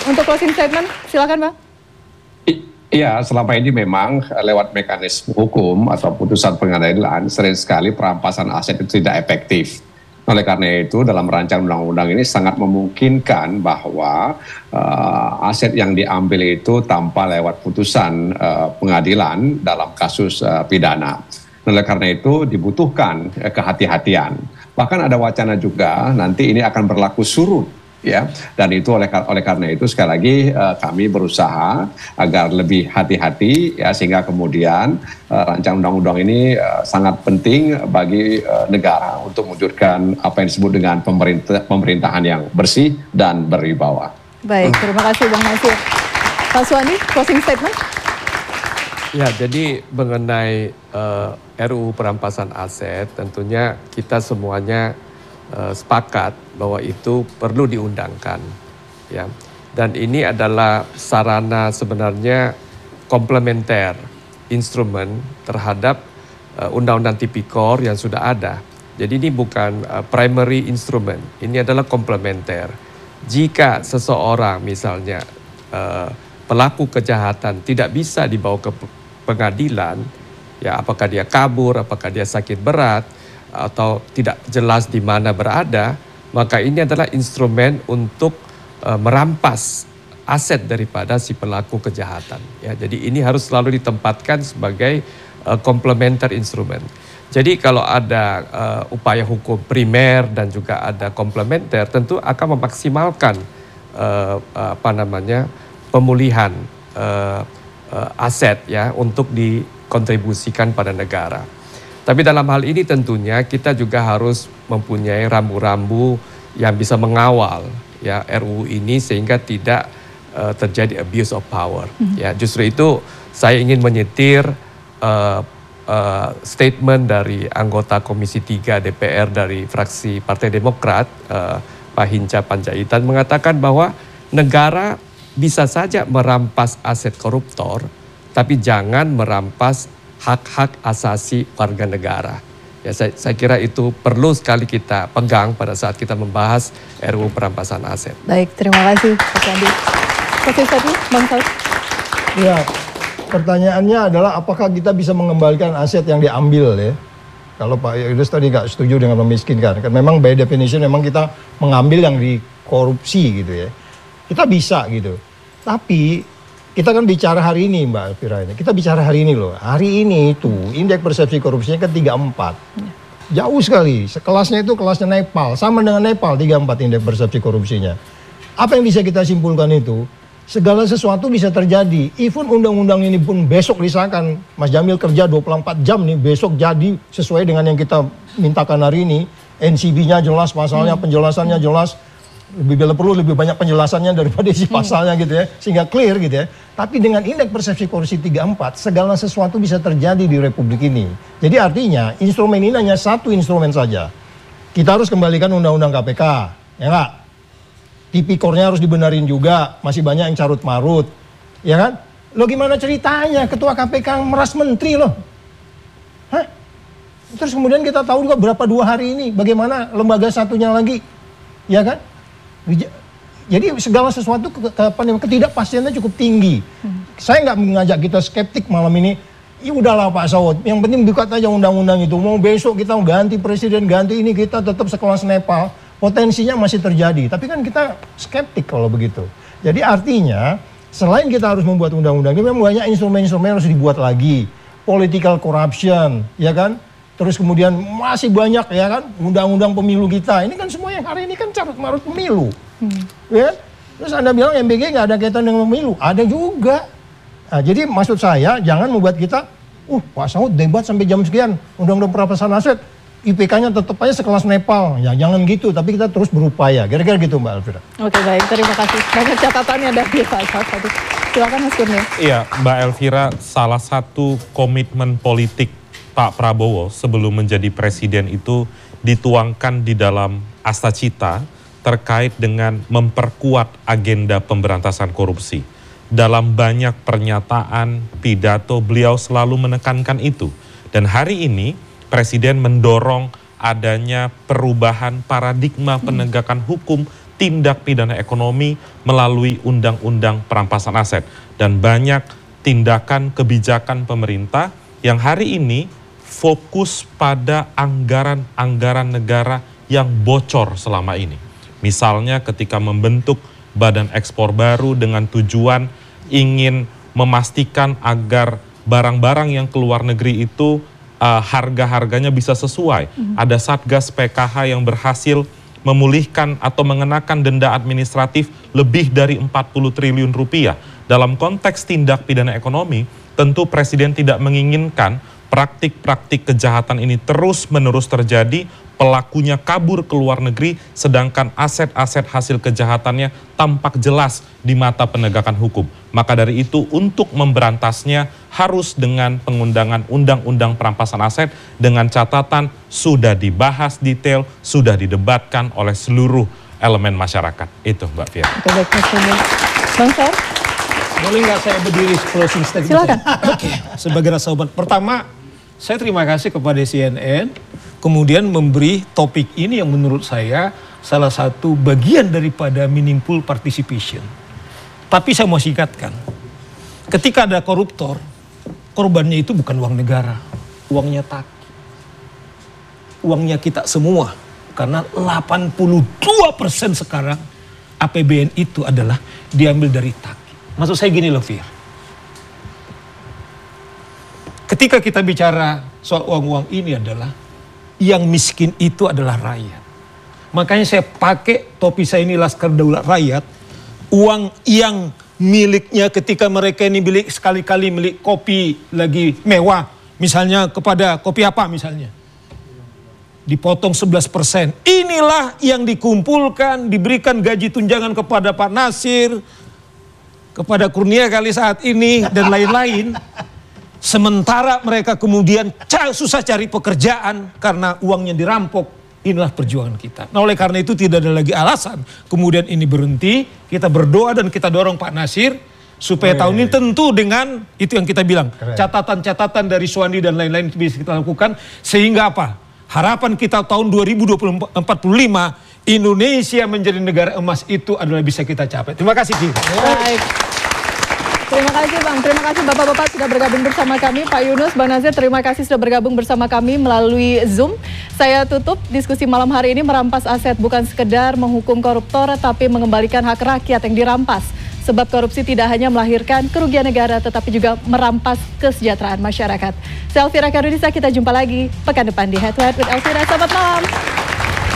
untuk closing statement, silakan Bang. Iya, selama ini memang lewat mekanisme hukum atau putusan pengadilan sering sekali perampasan aset itu tidak efektif. Oleh karena itu dalam rancangan undang-undang ini sangat memungkinkan bahwa aset yang diambil itu tanpa lewat putusan pengadilan dalam kasus pidana. Oleh karena itu dibutuhkan kehati-hatian. Bahkan ada wacana juga nanti ini akan berlaku surut. Ya, dan itu oleh karena itu sekali lagi kami berusaha agar lebih hati-hati ya, sehingga kemudian rancangan undang-undang ini sangat penting bagi negara untuk mewujudkan apa yang disebut dengan pemerintahan yang bersih dan berwibawa. Baik, terima kasih Bang Nasir. Pak Suwandi, closing statement. Ya, jadi mengenai RUU perampasan aset, tentunya kita semuanya sepakat bahwa itu perlu diundangkan, ya. Dan ini adalah sarana sebenarnya komplementer instrumen terhadap undang-undang tipikor yang sudah ada. Jadi ini bukan primary instrument, ini adalah komplementer. Jika seseorang misalnya pelaku kejahatan tidak bisa dibawa ke pengadilan, ya apakah dia kabur, apakah dia sakit berat, atau tidak jelas di mana berada, maka ini adalah instrumen untuk merampas aset daripada si pelaku kejahatan. Ya, jadi ini harus selalu ditempatkan sebagai komplementer instrumen. Jadi kalau ada upaya hukum primer dan juga ada komplementer, tentu akan memaksimalkan pemulihan aset ya untuk dikontribusikan pada negara. Tapi dalam hal ini tentunya kita juga harus mempunyai rambu-rambu yang bisa mengawal ya RUU ini sehingga tidak terjadi abuse of power. Ya, justru itu saya ingin menyetir statement dari anggota Komisi 3 DPR dari fraksi Partai Demokrat, Pak Hinca Panjaitan, mengatakan bahwa negara bisa saja merampas aset koruptor, tapi jangan merampas hak-hak asasi warga negara. Ya, saya kira itu perlu sekali kita pegang pada saat kita membahas RUU perampasan aset. Baik, terima kasih Pak Sandi. Closing statement, Bang Saud. Ya, pertanyaannya adalah apakah kita bisa mengembalikan aset yang diambil ya? Kalau Pak Yudus tadi nggak setuju dengan memiskinkan, kan memang by definition memang kita mengambil yang dikorupsi gitu ya. Kita bisa gitu, tapi kita kan bicara hari ini Mbak Elvira ini. Kita bicara hari ini loh. Hari ini itu indeks persepsi korupsinya kan 34. Jauh sekali. Kelasnya itu kelasnya Nepal. Sama dengan Nepal 34 indeks persepsi korupsinya. Apa yang bisa kita simpulkan itu? Segala sesuatu bisa terjadi. Even undang-undang ini pun besok disahkan. Mas Jamil kerja 24 jam nih. Besok jadi sesuai dengan yang kita mintakan hari ini. NCB-nya jelas, pasalnya penjelasannya jelas. Bila perlu lebih banyak penjelasannya daripada isi pasalnya gitu ya, sehingga clear gitu ya. Tapi dengan indeks persepsi korupsi 34, segala sesuatu bisa terjadi di Republik ini. Jadi artinya instrumen ini hanya satu instrumen saja. Kita harus kembalikan undang-undang KPK, ya nggak? Tipikornya harus dibenarin juga, masih banyak yang carut marut, ya kan? Lo gimana ceritanya ketua KPK meras menteri loh? Hah? Terus kemudian kita tahu juga berapa 2 hari ini, bagaimana lembaga satunya lagi, ya kan? Jadi segala sesuatu ketidakpastiannya cukup tinggi. Saya nggak mengajak kita skeptik malam ini. Ya udahlah Pak Saud, yang penting buka aja undang-undang itu. Mau besok kita ganti presiden, ganti ini, kita tetap sekelas Nepal. Potensinya masih terjadi. Tapi kan kita skeptik kalau begitu. Jadi artinya selain kita harus membuat undang-undang, memang banyak instrumen-instrumen harus dibuat lagi. Political corruption, ya kan? Terus kemudian masih banyak ya kan undang-undang pemilu kita. Ini kan semua yang hari ini kan carut marut pemilu. Ya? Terus Anda bilang MBG nggak ada kaitan dengan pemilu. Ada juga. Nah, jadi maksud saya jangan membuat kita, Pak Saud debat sampai jam sekian. Undang-undang perampasan aset. IPK-nya tetap aja sekelas Nepal. Ya jangan gitu, tapi kita terus berupaya. Kira-kira gitu Mbak Elvira. Oke baik, terima kasih. Banyak catatannya dari Pak Saud tadi. Silakan Mas Kurnia. Iya Mbak Elvira, salah satu komitmen politik Pak Prabowo sebelum menjadi presiden itu dituangkan di dalam Asta Cita terkait dengan memperkuat agenda pemberantasan korupsi. Dalam banyak pernyataan, pidato, beliau selalu menekankan itu. Dan hari ini Presiden mendorong adanya perubahan paradigma penegakan hukum tindak pidana ekonomi melalui undang-undang perampasan aset. Dan banyak tindakan kebijakan pemerintah yang hari ini fokus pada anggaran-anggaran negara yang bocor selama ini. Misalnya ketika membentuk badan ekspor baru dengan tujuan ingin memastikan agar barang-barang yang keluar negeri itu harga-harganya bisa sesuai. Ada Satgas PKH yang berhasil memulihkan atau mengenakan denda administratif lebih dari 40 triliun rupiah. Dalam konteks tindak pidana ekonomi, tentu Presiden tidak menginginkan praktik-praktik kejahatan ini terus-menerus terjadi, pelakunya kabur ke luar negeri, sedangkan aset-aset hasil kejahatannya tampak jelas di mata penegakan hukum. Maka dari itu, untuk memberantasnya harus dengan pengundangan undang-undang perampasan aset dengan catatan sudah dibahas detail, sudah didebatkan oleh seluruh elemen masyarakat. Itu Mbak Fia. Baik, Mas Budi. Bang Fer, Boleh nggak saya berdiri closing statement? silakan. Oke, sebagai sahabat. Pertama, saya terima kasih kepada CNN kemudian memberi topik ini yang menurut saya salah satu bagian daripada meaningful participation. Tapi saya mau singkatkan, ketika ada koruptor, korbannya itu bukan uang negara, uangnya Taki. Uangnya kita semua. Karena 82% sekarang APBN itu adalah diambil dari Taki. Maksud saya gini loh, Fir. Ketika kita bicara soal uang-uang ini adalah yang miskin itu adalah rakyat. Makanya saya pakai topi saya ini Laskar Daulat Rakyat. Uang yang miliknya ketika mereka ini sekali-kali milik kopi lagi mewah. Misalnya kepada kopi apa misalnya. Dipotong 11%. Inilah yang dikumpulkan, diberikan gaji tunjangan kepada Pak Nasir, kepada Kurnia kali saat ini, dan lain-lain. Sementara mereka kemudian susah cari pekerjaan karena uangnya dirampok. Inilah perjuangan kita. Nah oleh karena itu tidak ada lagi alasan kemudian ini berhenti. Kita berdoa dan kita dorong Pak Nasir supaya tahun ini tentu dengan itu yang kita bilang. Catatan-catatan dari Suwandi dan lain-lain bisa kita lakukan. Sehingga apa? Harapan kita tahun 2045 Indonesia menjadi negara emas itu adalah bisa kita capai. Terima kasih. Baik. Terima kasih Bang, terima kasih Bapak-Bapak sudah bergabung bersama kami. Pak Yunus, Bang Nasir, terima kasih sudah bergabung bersama kami melalui Zoom. Saya tutup diskusi malam hari ini. Merampas aset bukan sekedar menghukum koruptor, tapi mengembalikan hak rakyat yang dirampas. Sebab korupsi tidak hanya melahirkan kerugian negara, tetapi juga merampas kesejahteraan masyarakat. Saya Elvira Karunisa, kita jumpa lagi pekan depan di Head to Head with Elvira. Selamat malam.